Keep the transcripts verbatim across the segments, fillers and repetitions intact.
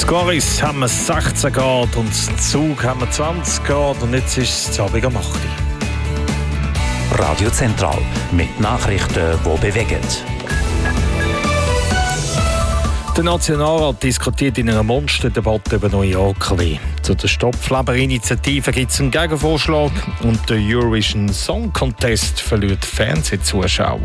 Goris haben wir sechzehn Grad und in Zug haben wir zwanzig Grad und jetzt ist es Abend um acht Uhr. Radio Zentral mit Nachrichten, die bewegen. Der Nationalrat diskutiert in einer Monsterdebatte über neue A K W. Zu der Stopfleber-Initiative gibt es einen Gegenvorschlag und der Eurovision Song Contest verliert Fernsehzuschauer.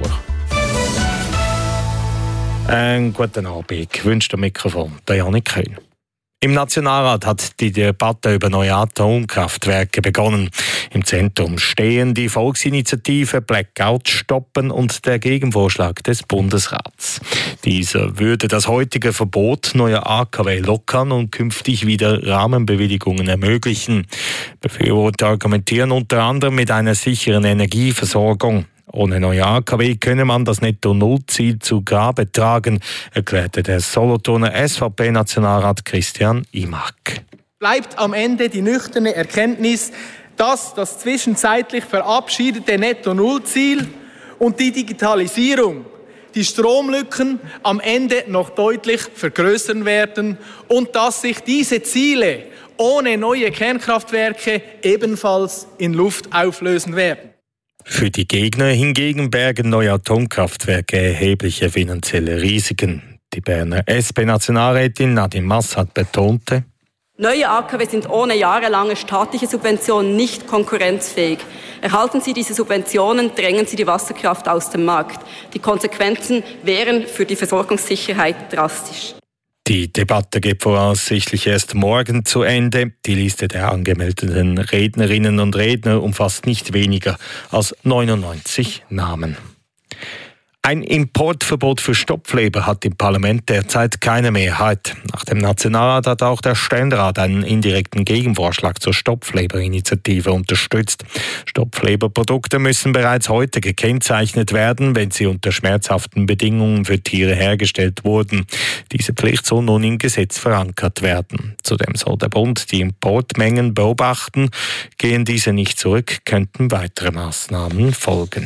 Einen guten Abend, wünscht der Mikrofon, der Janik Köhn. Im Nationalrat hat die Debatte über neue Atomkraftwerke begonnen. Im Zentrum stehen die Volksinitiative Blackout stoppen und der Gegenvorschlag des Bundesrats. Dieser würde das heutige Verbot neuer A K W lockern und künftig wieder Rahmenbewilligungen ermöglichen. Befürworter argumentieren unter anderem mit einer sicheren Energieversorgung. Ohne neue A K W könne man das Netto-Null-Ziel zu Grabe tragen, erklärte der Solothurner S V P-Nationalrat Christian Imack. Bleibt am Ende die nüchterne Erkenntnis, dass das zwischenzeitlich verabschiedete Netto-Null-Ziel und die Digitalisierung die Stromlücken am Ende noch deutlich vergrößern werden und dass sich diese Ziele ohne neue Kernkraftwerke ebenfalls in Luft auflösen werden. Für die Gegner hingegen bergen neue Atomkraftwerke erhebliche finanzielle Risiken. Die Berner S P-Nationalrätin Nadine Massad betonte: Neue A K W sind ohne jahrelange staatliche Subventionen nicht konkurrenzfähig. Erhalten Sie diese Subventionen, drängen Sie die Wasserkraft aus dem Markt. Die Konsequenzen wären für die Versorgungssicherheit drastisch. Die Debatte geht voraussichtlich erst morgen zu Ende. Die Liste der angemeldeten Rednerinnen und Redner umfasst nicht weniger als neunundneunzig Namen. Ein Importverbot für Stopfleber hat im Parlament derzeit keine Mehrheit. Nach dem Nationalrat hat auch der Ständerat einen indirekten Gegenvorschlag zur Stopfleber-Initiative unterstützt. Stopfleberprodukte müssen bereits heute gekennzeichnet werden, wenn sie unter schmerzhaften Bedingungen für Tiere hergestellt wurden. Diese Pflicht soll nun im Gesetz verankert werden. Zudem soll der Bund die Importmengen beobachten. Gehen diese nicht zurück, könnten weitere Maßnahmen folgen.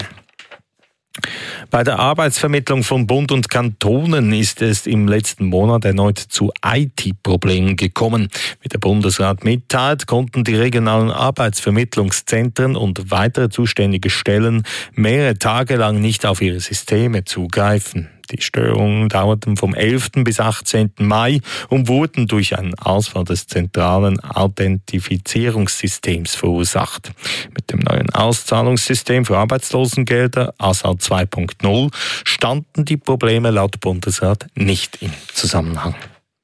Bei der Arbeitsvermittlung von Bund und Kantonen ist es im letzten Monat erneut zu I T-Problemen gekommen. Wie der Bundesrat mitteilt, konnten die regionalen Arbeitsvermittlungszentren und weitere zuständige Stellen mehrere Tage lang nicht auf ihre Systeme zugreifen. Die Störungen dauerten vom elften bis achtzehnten Mai und wurden durch einen Ausfall des zentralen Authentifizierungssystems verursacht. Mit dem neuen Auszahlungssystem für Arbeitslosengelder A S A zwei Punkt null standen die Probleme laut Bundesrat nicht im Zusammenhang.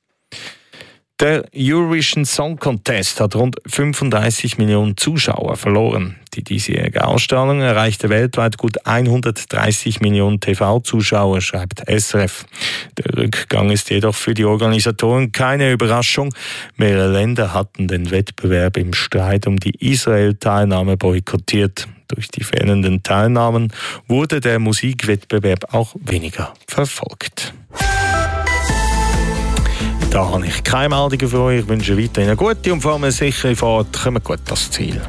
Der Eurovision Song Contest hat rund fünfunddreißig Millionen Zuschauer verloren. Die diesjährige Ausstrahlung erreichte weltweit gut hundertdreißig Millionen T V-Zuschauer, schreibt S R F. Der Rückgang ist jedoch für die Organisatoren keine Überraschung. Mehrere Länder hatten den Wettbewerb im Streit um die Israel-Teilnahme boykottiert. Durch die fehlenden Teilnahmen wurde der Musikwettbewerb auch weniger verfolgt. Da habe ich keine Meldungen für euch. Ich wünsche weiterhin eine gute und vor allem eine sichere Fahrt. Kommt gut ans Ziel.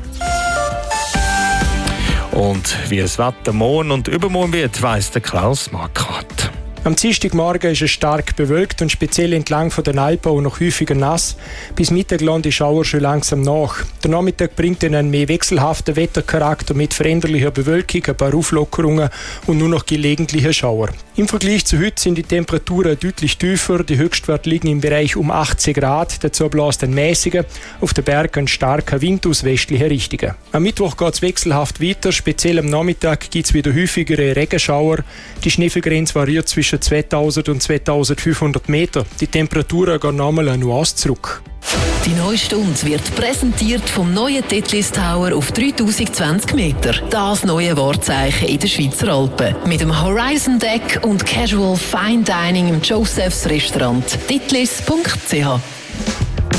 Und wie das Wetter morgen und übermorgen wird, weiss der Klaus Marquardt. Am Dienstagmorgen ist es stark bewölkt und speziell entlang von den Alpen auch noch häufiger nass. Bis Mittag lassen die Schauer schon langsam nach. Der Nachmittag bringt dann einen mehr wechselhaften Wettercharakter mit veränderlicher Bewölkung, ein paar Auflockerungen und nur noch gelegentliche Schauer. Im Vergleich zu heute sind die Temperaturen deutlich tiefer. Die Höchstwerte liegen im Bereich um achtzehn Grad. Dazu bläst ein mäßiger, auf den Bergen ein starker Wind aus westlicher Richtung. Am Mittwoch geht es wechselhaft weiter. Speziell am Nachmittag gibt es wieder häufigere Regenschauer. Die Schneefallgrenze variiert zwischen zweitausend und zweitausendfünfhundert Meter. Die Temperaturen gehen nochmal eine Nuance zurück. Die neue Stunde wird präsentiert vom neuen Titlis Tower auf dreitausendzwanzig Meter. Das neue Wahrzeichen in den Schweizer Alpen. Mit dem Horizon Deck und Casual Fine Dining im Joseph's Restaurant. titlis punkt c h